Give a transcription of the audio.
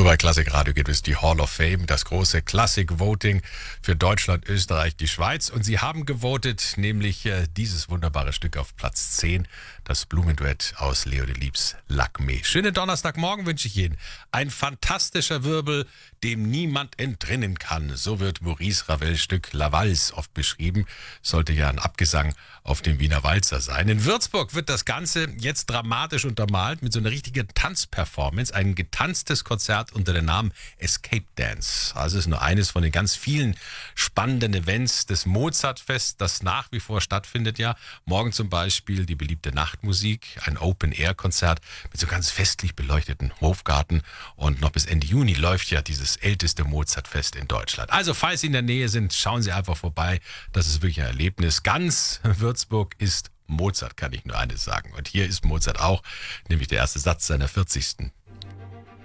Nur bei Klassik Radio gibt es die Hall of Fame, das große Classic Voting für Deutschland, Österreich, die Schweiz. Und sie haben gewotet, nämlich dieses wunderbare Stück auf Platz 10, das Blumenduett aus Leo Delibes Lakmé. Schönen Donnerstagmorgen wünsche ich Ihnen. Ein fantastischer Wirbel, dem niemand entrinnen kann. So wird Maurice Ravels Stück La Valse oft beschrieben. Sollte ja ein Abgesang auf dem Wiener Walzer sein. In Würzburg wird das Ganze jetzt dramatisch untermalt mit so einer richtigen Tanzperformance. Ein getanztes Konzert unter dem Namen Escape Dance. Also es ist nur eines von den ganz vielen spannenden Events des Mozartfest, das nach wie vor stattfindet ja. Morgen zum Beispiel die beliebte Nachtmusik, ein Open-Air-Konzert mit so ganz festlich beleuchteten Hofgarten. Und noch bis Ende Juni läuft ja dieses älteste Mozartfest in Deutschland. Also falls Sie in der Nähe sind, schauen Sie einfach vorbei. Das ist wirklich ein Erlebnis. Ganz Würzburg ist Mozart, kann ich nur eines sagen. Und hier ist Mozart auch, nämlich der erste Satz seiner 40.